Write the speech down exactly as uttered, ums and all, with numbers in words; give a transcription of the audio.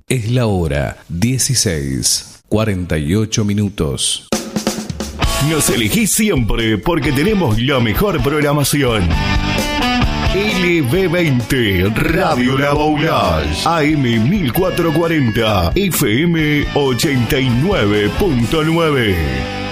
Es la hora dieciséis, cuarenta y ocho minutos. Nos elegís siempre porque tenemos la mejor programación. L B veinte, Radio La Boulage, A M mil cuatrocientos cuarenta, F M ochenta y nueve punto nueve.